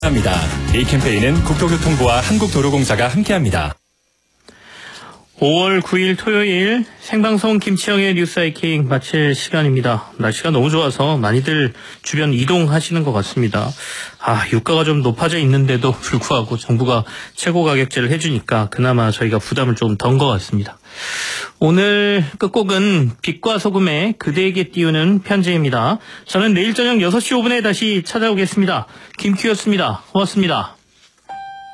합니다. 이 캠페인은 국토교통부와 한국도로공사가 함께합니다. 5월 9일 토요일 생방송 김치영의 뉴스 하이킹 마칠 시간입니다. 날씨가 너무 좋아서 많이들 주변 이동하시는 것 같습니다. 유가가 좀 높아져 있는데도 불구하고 정부가 최고 가격제를 해주니까 그나마 저희가 부담을 좀 덜 것 같습니다. 오늘 끝곡은 빛과 소금의 그대에게 띄우는 편지입니다. 저는 내일 저녁 6시 5분에 다시 찾아오겠습니다. 김큐였습니다. 고맙습니다.